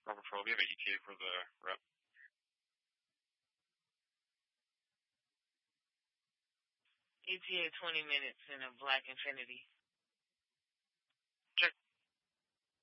Robert Pearl, do you have an ETA for the rep? ETA 20 minutes in a black Infiniti. Check.